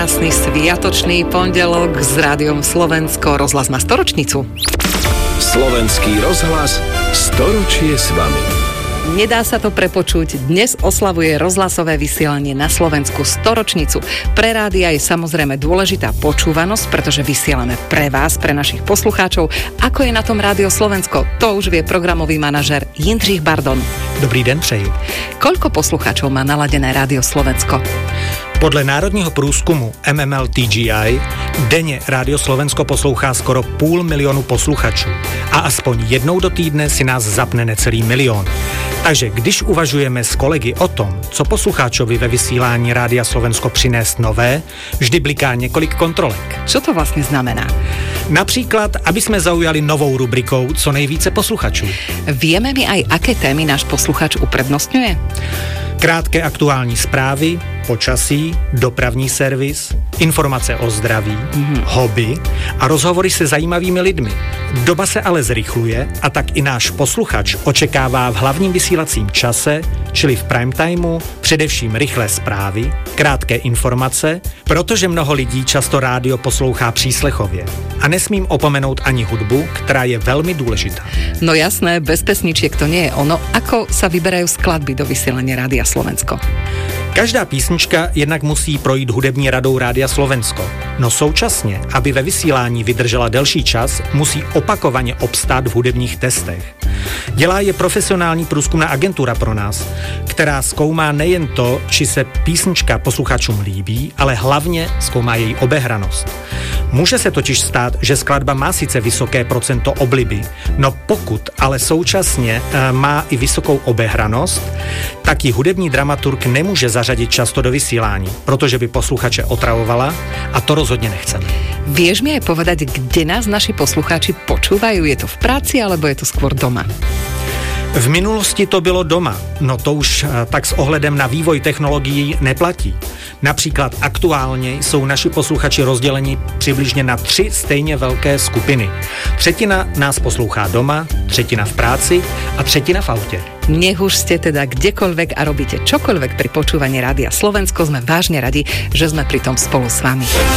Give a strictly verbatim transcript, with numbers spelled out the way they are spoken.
krásny sviatočný pondelok s Rádiom Slovensko. Rozhlas má storočnicu. Slovenský rozhlas storočie s vami. Nedá sa to prepočuť. Dnes oslavuje rozhlasové vysielanie na Slovensku storočnicu. Pre rádia je samozrejme dôležitá počúvanosť, pretože vysielame pre vás, pre našich poslucháčov. Ako je na tom Rádio Slovensko? To už vie programový manažer Jindřich Bardon. Dobrý den přeji. Koľko poslucháčov má naladené Rádio Slovensko? Podle národního průzkumu M M L T G I denně Rádio Slovensko poslouchá skoro půl milionu posluchačů a aspoň jednou do týdne si nás zapne necelý milion. Takže když uvažujeme s kolegy o tom, co poslucháčovi ve vysílání Rádia Slovensko přinést nové, vždy bliká několik kontrolek. Čo to vlastně znamená? Například, aby jsme zaujali novou rubrikou Co nejvíce posluchačů. Vieme mi aj, aké témy náš posluchač uprednostňuje? Krátké aktuální zprávy, počasí, dopravní servis, informace o zdraví, mm-hmm. hobby a rozhovory se zajímavými lidmi. Doba se ale zrychluje a tak i náš posluchač očekává v hlavním vysílacím čase, čili v prime timeu, především rychlé zprávy, krátké informace, protože mnoho lidí často rádio poslouchá příslechově. A nesmím opomenout ani hudbu, která je velmi důležitá. No jasné, bez pesničiek to nie je ono. Ako sa vyberajú skladby do vysielania Rádia Slovensko? Každá písnička jednak musí projít hudební radou Rádia Slovensko, no současně, aby ve vysílání vydržela delší čas, musí opakovaně obstát v hudebních testech. Dělá je profesionální průzkumná agentura pro nás, která zkoumá nejen to, či se písnička posluchačům líbí, ale hlavně zkoumá její obehranost. Může se totiž stát, že skladba má sice vysoké procento obliby, no pokud ale současně e, má i vysokou obehranost, tak ji hudební dramaturg nemůže zařadit často do vysílání, protože by posluchače otravovala a to rozhodně nechceme. Vieš mi aj povedať, kde nás naši poslucháči počúvajú? Je to v práci alebo je to skôr doma? V minulosti to bylo doma, no to už tak s ohledem na vývoj technologií neplatí. Například aktuálně jsou naši posluchači rozděleni přibližně na tři stejně velké skupiny. Třetina nás poslouchá doma, třetina v práci a třetina v autě. Nech už ste teda kdekoľvek a robíte čokoľvek pri počúvaní Rádia Slovensko, sme vážne radi, že sme pri tom spolu s vami.